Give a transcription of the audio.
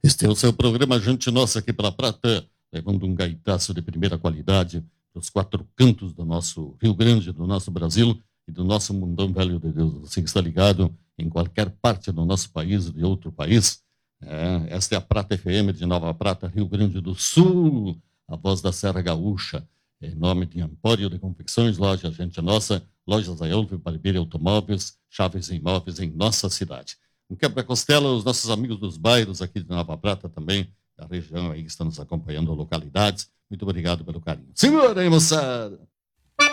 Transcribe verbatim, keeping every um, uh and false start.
Este é o seu programa Gente Nossa aqui pela Prata, levando um gaitaço de primeira qualidade dos quatro cantos do nosso Rio Grande, do nosso Brasil e do nosso mundão velho de Deus. Você que está ligado em qualquer parte do nosso país, de outro país, é, esta é a Prata F M de Nova Prata, Rio Grande do Sul, a voz da Serra Gaúcha, em nome de Empório de Confecções, Loja Gente Nossa, Lojas Aiolfo, Barbeiro Automóveis, Chaves e Imóveis em nossa cidade. Um quebra-costela, os nossos amigos dos bairros aqui de Nova Prata também, da região aí que estão nos acompanhando, localidades. Muito obrigado pelo carinho. Segura aí, moçada!